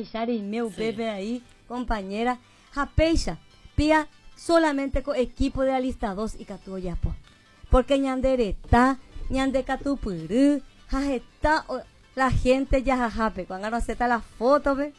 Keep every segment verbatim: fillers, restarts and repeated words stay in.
Jaishari y meu Pepe ahí, compañera, Japeixa, pía solamente con equipo de la lista dos y Catuo Yapo. Porque ñandereta, ñandecatupurú, jajeta, la gente ya jajape, cuando no se está la foto, ve.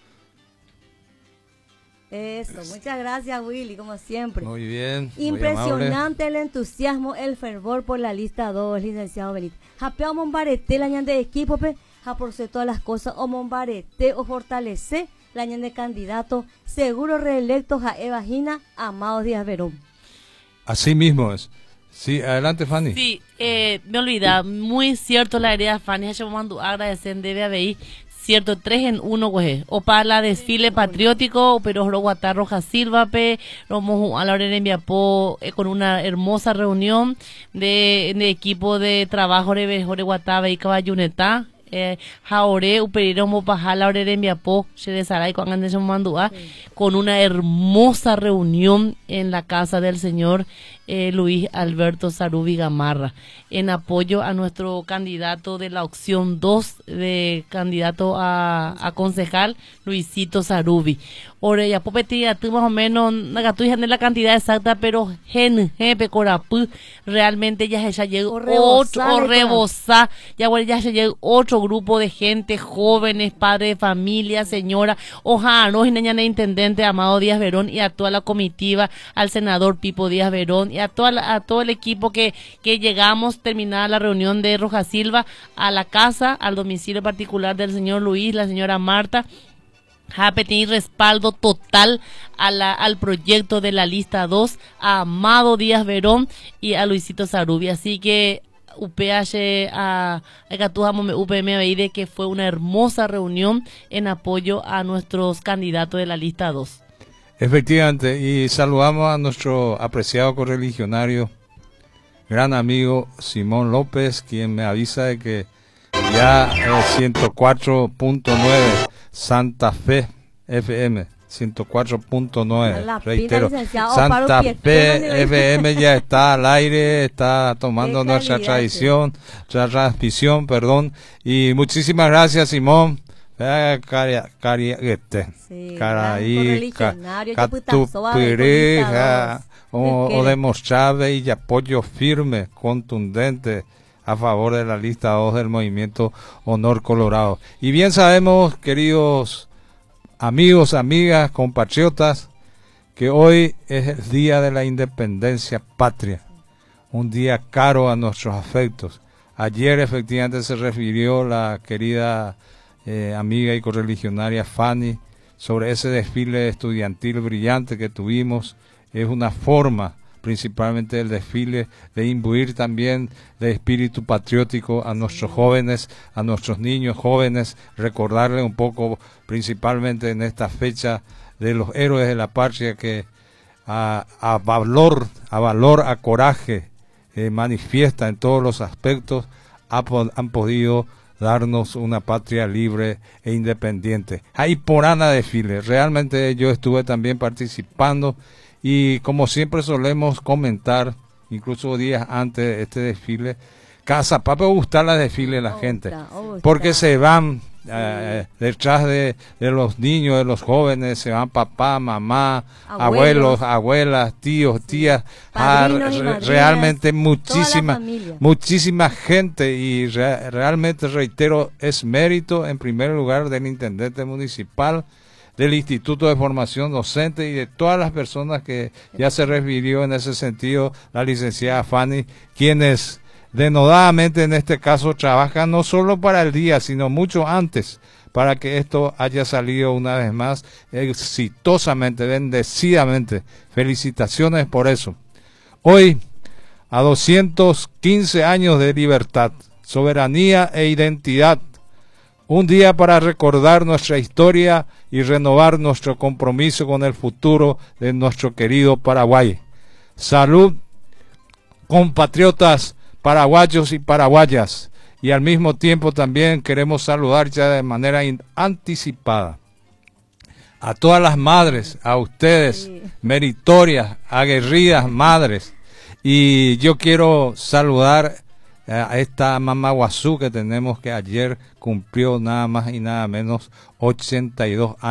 Eso, muchas gracias Willy, como siempre. Muy bien. Impresionante el entusiasmo, el fervor por la lista dos, licenciado Benítez. Japeo mombarete la ñan de equipo, pe, ja por ser todas las cosas, o mombarete o fortalece la ñan de candidato, seguro reelecto ja Evagina, Amado Díaz Verón. Así mismo es. Sí, adelante Fanny. Sí, eh, me olvida, muy cierto la idea Fanny, yo mando agradecer debe haber cierto, tres en uno, güey. O para la desfile patriótico, pero lo guatar Roja Silva, pe, vamos a la hora en Viapó, eh, con una hermosa reunión de, de equipo de trabajo de Jorge Guataba y Caballuneta. Eh, Jaore, Uperirombo, Pajala, Orere, Miapó, Shedesaray, con Anderson Mandúa, con una hermosa reunión en la casa del señor eh, Luis Alberto Sarubi Gamarra, en apoyo a nuestro candidato de la opción dos, de candidato a, a concejal, Luisito Sarubi. Ore, ya popetía, tú más o menos, no tú la cantidad exacta, pero gen, jepe, corapú, realmente ya se llegó otro, o rebosa, ya bueno, ya se llegó otro grupo de gente, jóvenes, padres de familia, señora, ojalá, no, y niña intendente Amado Díaz Verón, y a toda la comitiva, al senador Pipo Díaz Verón, y a toda la, a todo el equipo que, que llegamos, terminada la reunión de Roja Silva, a la casa, al domicilio particular del señor Luis, la señora Marta, a pedir respaldo total a la, al proyecto de la lista dos, a Amado Díaz Verón y a Luisito Sarubi. Así que U P H a U P M de que fue una hermosa reunión en apoyo a nuestros candidatos de la lista dos. Efectivamente, y saludamos a nuestro apreciado correligionario, gran amigo Simón López, quien me avisa de que ya eh, ciento cuatro punto nueve Santa Fe F M, ciento cuatro punto nueve, reitero, Santa Fe F M ya está al aire, está tomando nuestra tradición, nuestra transmisión, perdón, y muchísimas gracias Simón. Caraí, Catupireja, o demostrar y apoyo firme, contundente a favor de la lista dos del movimiento Honor Colorado. Y bien sabemos, queridos amigos, amigas, compatriotas, que hoy es el día de la independencia patria, un día caro a nuestros afectos. Ayer efectivamente se refirió la querida eh, amiga y correligionaria Fanny sobre ese desfile estudiantil brillante que tuvimos. Es una forma principalmente el desfile, de imbuir también de espíritu patriótico a nuestros jóvenes, a nuestros niños jóvenes, recordarle un poco, principalmente en esta fecha, de los héroes de la patria que a, a valor, a valor, a coraje, eh, manifiesta en todos los aspectos, ha, han podido darnos una patria libre e independiente. Hay por Ana desfile, realmente yo estuve también participando. Y como siempre solemos comentar, incluso días antes de este desfile, casa papá gustar la desfile de la gente, porque se van eh, detrás de, de los niños, de los jóvenes, se van papá, mamá, abuelos, abuelos abuelas, tíos, sí, tías, a, re, realmente muchísima, muchísima gente y re, realmente reitero, es mérito en primer lugar del intendente municipal, del Instituto de Formación Docente y de todas las personas que ya se refirió en ese sentido, la licenciada Fanny, quienes denodadamente en este caso trabajan no solo para el día, sino mucho antes, para que esto haya salido una vez más exitosamente, bendecidamente. Felicitaciones por eso. Hoy, a doscientos quince años de libertad, soberanía e identidad, un día para recordar nuestra historia y renovar nuestro compromiso con el futuro de nuestro querido Paraguay. Salud, compatriotas paraguayos y paraguayas. Y al mismo tiempo también queremos saludar ya de manera anticipada a todas las madres, a ustedes, sí, meritorias, aguerridas madres. Y yo quiero saludar a esta mamá Guazú que tenemos, que ayer cumplió nada más y nada menos ochenta y dos años.